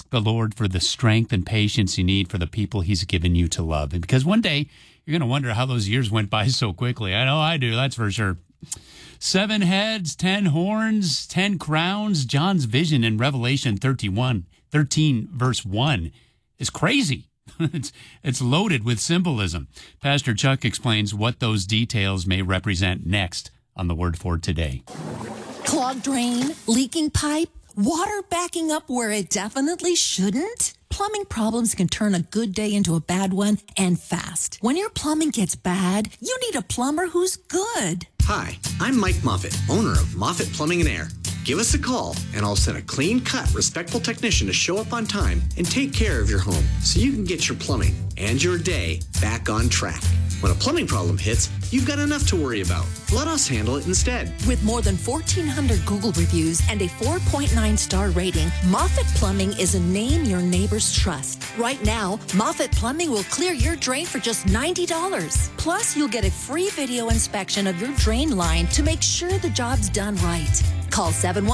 the Lord for the strength and patience you need for the people he's given you to love. And because one day you're going to wonder how those years went by so quickly. I know I do, that's for sure. 7 heads, 10 horns, 10 crowns. John's vision in Revelation 13, verse 1 is crazy. It's loaded with symbolism. Pastor Chuck explains what those details may represent next on the Word for Today. Clogged drain, leaking pipe, water backing up where it definitely shouldn't. Plumbing problems can turn a good day into a bad one, and fast. When your plumbing gets bad, you need a plumber who's good. Hi, I'm Mike Moffitt, owner of Moffitt Plumbing and Air. Give us a call, and I'll send a clean-cut, respectful technician to show up on time and take care of your home so you can get your plumbing and your day back on track. When a plumbing problem hits, you've got enough to worry about. Let us handle it instead. With more than 1,400 Google reviews and a 4.9-star rating, Moffitt Plumbing is a name your neighbors trust. Right now, Moffitt Plumbing will clear your drain for just $90. Plus, you'll get a free video inspection of your drain line to make sure the job's done right. Call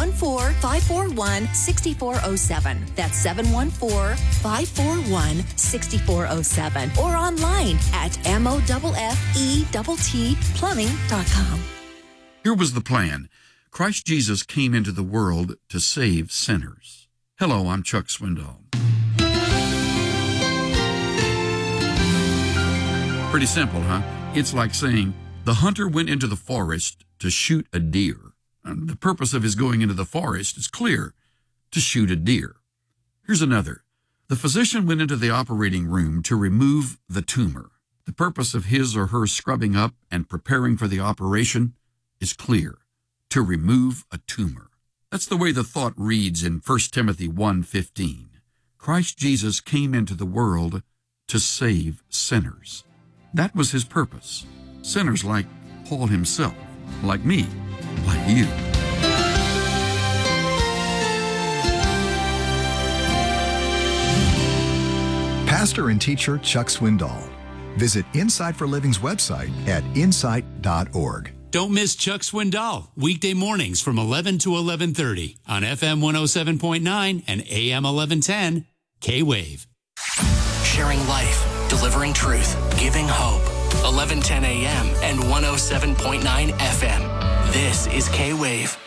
714-541-6407. That's 714-541-6407. Or online at MOFFETT plumbing.com. Here was the plan. Christ Jesus came into the world to save sinners. Hello, I'm Chuck Swindoll. Pretty simple, huh? It's like saying, the hunter went into the forest to shoot a deer. And the purpose of his going into the forest is clear, to shoot a deer. Here's another. The physician went into the operating room to remove the tumor. The purpose of his or her scrubbing up and preparing for the operation is clear, to remove a tumor. That's the way the thought reads in 1 Timothy 1:15. Christ Jesus came into the world to save sinners. That was his purpose. Sinners like Paul himself, like me, like you. Pastor and teacher Chuck Swindoll. Visit Insight for Living's website at insight.org. Don't miss Chuck Swindoll, weekday mornings from 11 to 11:30 on FM 107.9 and AM 1110, K-Wave. Sharing life, delivering truth, giving hope. 1110 AM and 107.9 FM. This is K-Wave.